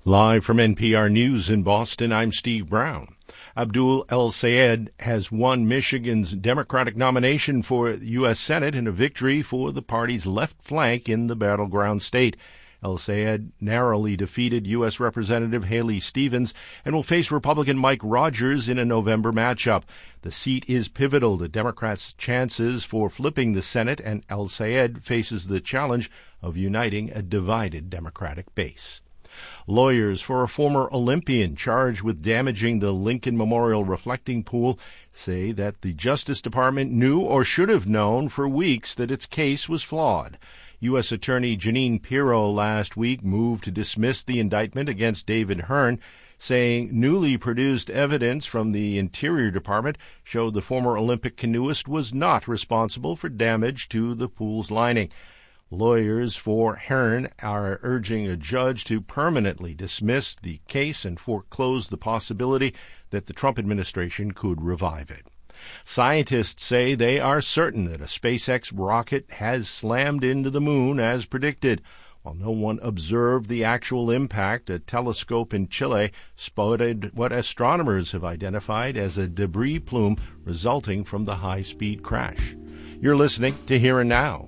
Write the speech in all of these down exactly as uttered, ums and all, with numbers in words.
Live from N P R News in Boston, I'm Steve Brown. Abdul El-Sayed has won Michigan's Democratic nomination for the U S Senate in a victory for the party's left flank in the battleground state. El-Sayed narrowly defeated U S Representative Haley Stevens and will face Republican Mike Rogers in a November matchup. The seat is pivotal to Democrats' chances for flipping the Senate, and El-Sayed faces the challenge of uniting a divided Democratic base. Lawyers for a former Olympian charged with damaging the Lincoln Memorial reflecting pool say that the Justice Department knew or should have known for weeks that its case was flawed. U S Attorney Jeanine Pirro last week moved to dismiss the indictment against David Hearn, saying newly produced evidence from the Interior Department showed the former Olympic canoeist was not responsible for damage to the pool's lining. Lawyers for Hearn are urging a judge to permanently dismiss the case and foreclose the possibility that the Trump administration could revive it. Scientists say they are certain that a SpaceX rocket has slammed into the moon as predicted. While no one observed the actual impact, a telescope in Chile spotted what astronomers have identified as a debris plume resulting from the high-speed crash. You're listening to Here and Now.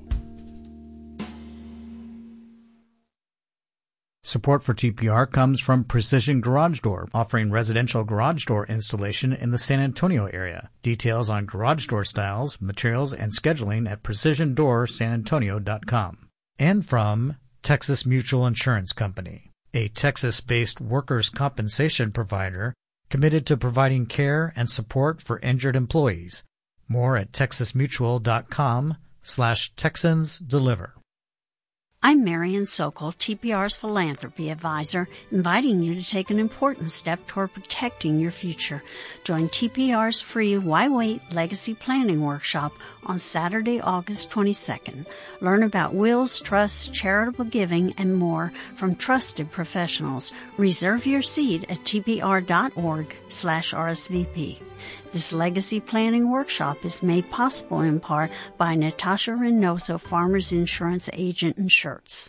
Support for T P R comes from Precision Garage Door, offering residential garage door installation in the San Antonio area. Details on garage door styles, materials, and scheduling at precision door san antonio dot com. And from Texas Mutual Insurance Company, a Texas-based workers' compensation provider committed to providing care and support for injured employees. More at texas mutual dot com slash Texans Deliver. I'm Marian Sokol, T P R's philanthropy advisor, inviting you to take an important step toward protecting your future. Join T P R's free Why Wait Legacy Planning Workshop on Saturday, August twenty-second. Learn about wills, trusts, charitable giving, and more from trusted professionals. Reserve your seat at t p r dot org slash R S V P. This legacy planning workshop is made possible in part by Natasha Reynoso, Farmers Insurance Agent in Schertz.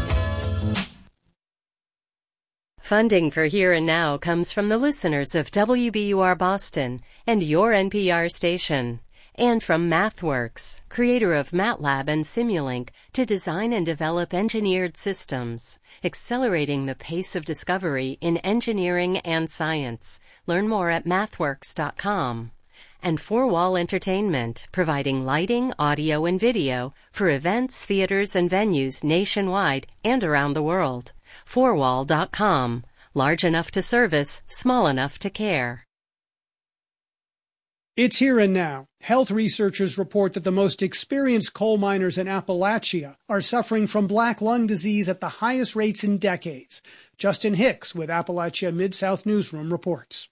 Funding for Here and Now comes from the listeners of W B U R Boston and your N P R station, and from MathWorks, creator of MATLAB and Simulink, to design and develop engineered systems, accelerating the pace of discovery in engineering and science. Learn more at mathworks dot com. And Four Wall Entertainment, providing lighting, audio, and video for events, theaters, and venues nationwide and around the world. four wall dot com. Large enough to service, small enough to care. It's Here and Now. Health researchers report that the most experienced coal miners in Appalachia are suffering from black lung disease at the highest rates in decades. Justin Hicks with Appalachia Mid-South Newsroom reports.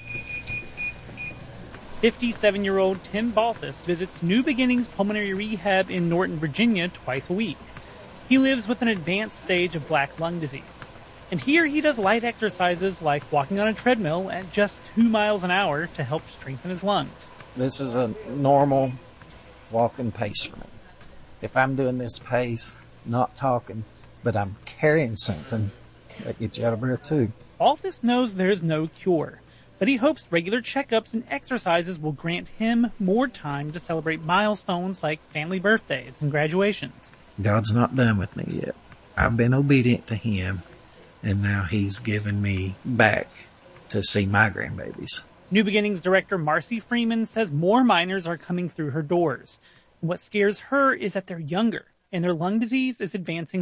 fifty-seven-year-old Tim Balthus visits New Beginnings Pulmonary Rehab in Norton, Virginia twice a week. He lives with an advanced stage of black lung disease. And here he does light exercises like walking on a treadmill at just two miles an hour to help strengthen his lungs. This is a normal walking pace for me. If I'm doing this pace, not talking, but I'm carrying something, that gets you out of breath too. Balthus knows there's no cure, but he hopes regular checkups and exercises will grant him more time to celebrate milestones like family birthdays and graduations. God's not done with me yet. I've been obedient to Him, and now He's given me back to see my grandbabies. New Beginnings director Marcy Freeman says more miners are coming through her doors. What scares her is that they're younger, and their lung disease is advancing